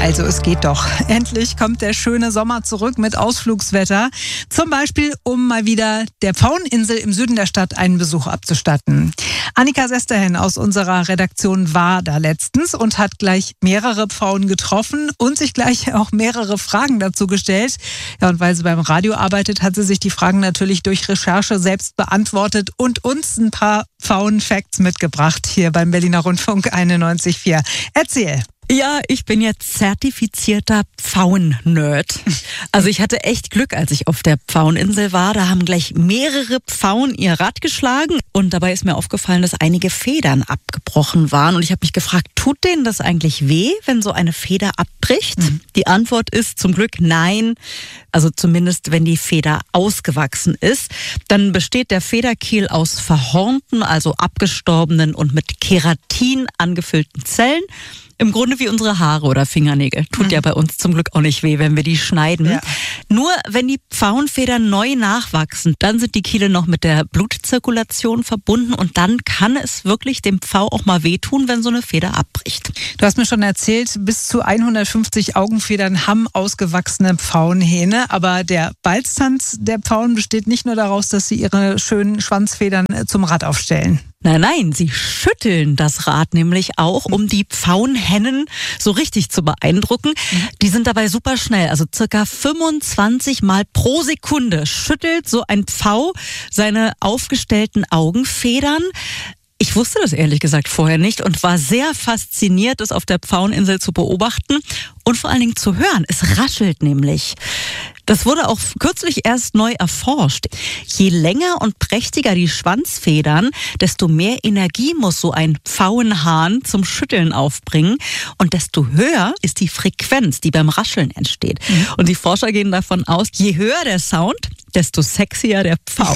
Also es geht doch. Endlich kommt der schöne Sommer zurück mit Ausflugswetter. Zum Beispiel, um mal wieder der Pfaueninsel im Süden der Stadt einen Besuch abzustatten. Annika Sesterhen aus unserer Redaktion war da letztens und hat gleich mehrere Pfauen getroffen und sich gleich auch mehrere Fragen dazu gestellt. Ja, und weil sie beim Radio arbeitet, hat sie sich die Fragen natürlich durch Recherche selbst beantwortet und uns ein paar Pfauen-Facts mitgebracht hier beim Berliner Rundfunk 91.4. Erzähl. Ja, ich bin jetzt zertifizierter Pfauen-Nerd. Also ich hatte echt Glück, als ich auf der Pfaueninsel war. Da haben gleich mehrere Pfauen ihr Rad geschlagen. Und dabei ist mir aufgefallen, dass einige Federn abgebrochen waren. Und ich habe mich gefragt, tut denen das eigentlich weh, wenn so eine Feder abbricht? Die Antwort ist zum Glück nein. Also zumindest, wenn die Feder ausgewachsen ist. Dann besteht der Federkiel aus verhornten, also abgestorbenen und mit Keratin angefüllten Zellen. Im Grunde wie unsere Haare oder Fingernägel. Tut ja bei uns zum Glück auch nicht weh, wenn wir die schneiden. Ja. Nur wenn die Pfauenfedern neu nachwachsen, dann sind die Kiele noch mit der Blutzirkulation verbunden und dann kann es wirklich dem Pfau auch mal wehtun, wenn so eine Feder abbricht. Du hast mir schon erzählt, bis zu 150 Augenfedern haben ausgewachsene Pfauenhähne, aber der Balztanz der Pfauen besteht nicht nur daraus, dass sie ihre schönen Schwanzfedern zum Rad aufstellen. Nein, sie schütteln das Rad nämlich auch, um die Pfauenhennen so richtig zu beeindrucken. Die sind dabei super schnell, also circa 25 Mal pro Sekunde schüttelt so ein Pfau seine aufgestellten Augenfedern. Ich wusste das ehrlich gesagt vorher nicht und war sehr fasziniert, das auf der Pfaueninsel zu beobachten und vor allen Dingen zu hören. Es raschelt nämlich. Das wurde auch kürzlich erst neu erforscht. Je länger und prächtiger die Schwanzfedern, desto mehr Energie muss so ein Pfauenhahn zum Schütteln aufbringen und desto höher ist die Frequenz, die beim Rascheln entsteht. Und die Forscher gehen davon aus, je höher der Sound, desto sexier der Pfau.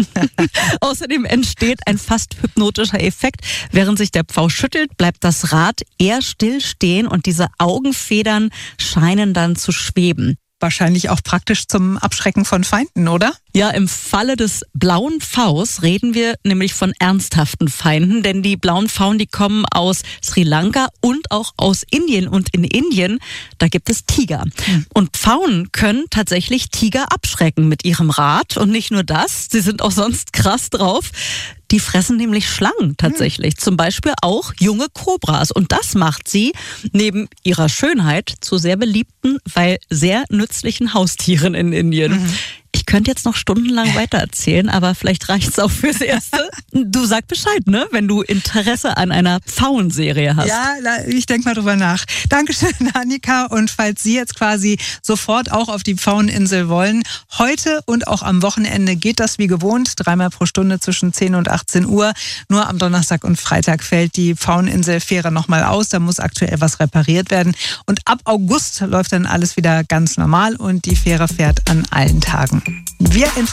Außerdem entsteht ein fast hypnotischer Effekt. Während sich der Pfau schüttelt, bleibt das Rad eher still stehen und diese Augenfedern scheinen dann zu schweben. Wahrscheinlich auch praktisch zum Abschrecken von Feinden, oder? Ja, im Falle des blauen Pfaus reden wir nämlich von ernsthaften Feinden, denn die blauen Pfauen, die kommen aus Sri Lanka und auch aus Indien. Und in Indien, da gibt es Tiger. Und Pfauen können tatsächlich Tiger abschrecken mit ihrem Rad. Und nicht nur das, sie sind auch sonst krass drauf. Die fressen nämlich Schlangen tatsächlich, zum Beispiel auch junge Kobras. Und das macht sie neben ihrer Schönheit zu sehr beliebten, weil sehr nützlichen Haustieren in Indien. Ich könnte jetzt noch stundenlang weitererzählen, aber vielleicht reicht's auch fürs Erste. Du sag Bescheid, ne, wenn du Interesse an einer Pfauenserie hast. Ja, ich denke mal drüber nach. Dankeschön, Annika. Und falls Sie jetzt quasi sofort auch auf die Pfaueninsel wollen, heute und auch am Wochenende geht das wie gewohnt, 3-mal pro Stunde zwischen 10 und 18 Uhr. Nur am Donnerstag und Freitag fällt die Pfaueninsel-Fähre nochmal aus. Da muss aktuell was repariert werden. Und ab August läuft dann alles wieder ganz normal und die Fähre fährt an allen Tagen. Wir informieren